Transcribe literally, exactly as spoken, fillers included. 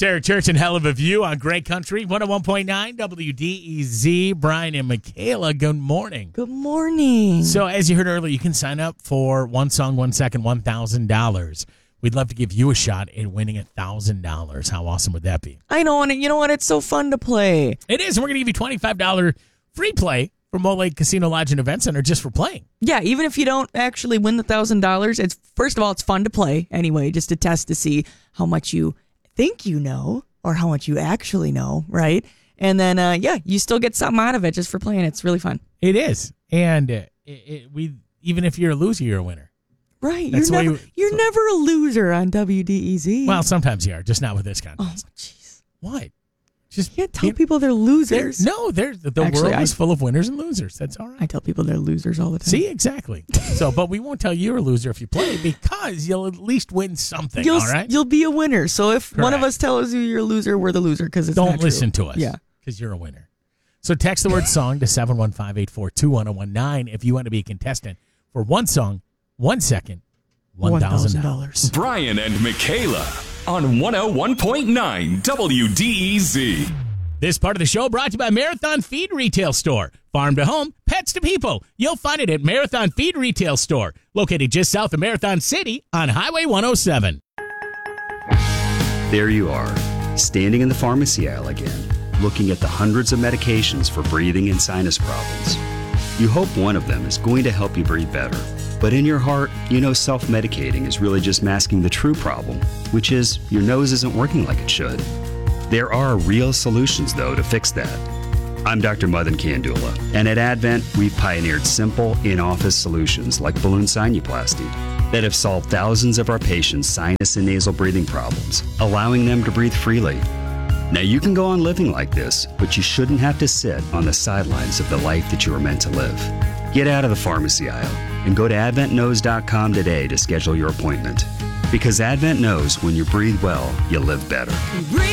Derek Church and Hell of a View on Great Country, one oh one point nine W D E Z. Brian and Michaela, good morning. Good morning. So as you heard earlier, you can sign up for One Song, One Second, one thousand dollars. We'd love to give you a shot at winning one thousand dollars. How awesome would that be? I know, and you know what? It's so fun to play. It is, and we're going to give you twenty-five dollars free play for Mole Lake Casino Lodge and Event Center just for playing. Yeah, even if you don't actually win the one thousand dollars, it's first of all, it's fun to play anyway, just to test to see how much you think you know or how much you actually know, right? And then, uh, yeah, you still get something out of it just for playing. It's really fun. It is, and uh, it, it, we even if you're a loser, you're a winner. Right. That's you're never, you, you're so, never a loser on W D E Z. Well, sometimes you are, just not with this contest. Oh, jeez. What? Just You can't tell it, people they're losers. They're, no, they're, the Actually, world I, is full of winners and losers. That's all right. I tell people they're losers all the time. See, exactly. So, but we won't tell you you're a loser if you play because you'll at least win something, You'll, all right? You'll be a winner. So if Correct. one of us tells you you're a loser, we're the loser because it's Don't not listen true. to us. Yeah. Because you're a winner. So text the word song to seven one five, eight four two, one oh one nine if you want to be a contestant for one song, one second, one thousand dollars. Brian and Michaela on one oh one point nine W D E Z. This part of the show brought to you by Marathon Feed Retail Store. Farm to home, pets to people. You'll find it at Marathon Feed Retail Store, located just south of Marathon City on Highway one oh seven. There you are, standing in the pharmacy aisle again, looking at the hundreds of medications for breathing and sinus problems. You hope one of them is going to help you breathe better. But in your heart, you know self-medicating is really just masking the true problem, which is your nose isn't working like it should. There are real solutions, though, to fix that. I'm Doctor Madan Kandula, and at Advent, we've pioneered simple, in-office solutions like balloon sinuplasty that have solved thousands of our patients' sinus and nasal breathing problems, allowing them to breathe freely. Now, you can go on living like this, but you shouldn't have to sit on the sidelines of the life that you were meant to live. Get out of the pharmacy aisle and go to advent nose dot com today to schedule your appointment. Because Advent knows when you breathe well, you live better.